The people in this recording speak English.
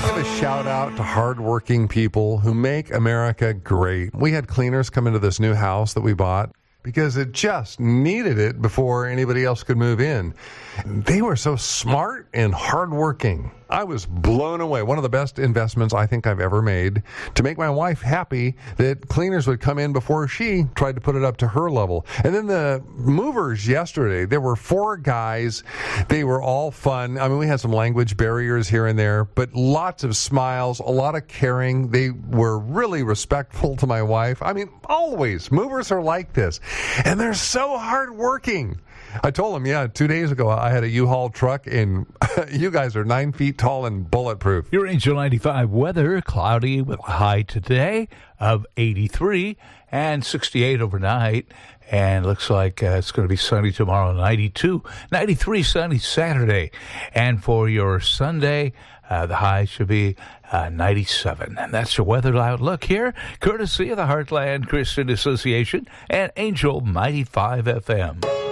Give a shout out to hardworking people who make America great. We had cleaners come into this new house that we bought because it just needed it before anybody else could move in. They were so smart and hardworking. I was blown away. One of the best investments I think I've ever made to make my wife happy that cleaners would come in before she tried to put it up to her level. And then the movers yesterday, there were 4 guys. They were all fun. I mean, we had some language barriers here and there, but lots of smiles, a lot of caring. They were really respectful to my wife. I mean, always. Movers are like this. And they're so hardworking. I told him, 2 days ago, I had a U-Haul truck, and you guys are 9 feet tall and bulletproof. Your Angel 95 weather, cloudy with a high today of 83 and 68 overnight. And looks like it's going to be sunny tomorrow, 92, 93 sunny Saturday. And for your Sunday, the high should be 97. And that's your weather outlook here, courtesy of the Heartland Christian Association and Angel 95 FM.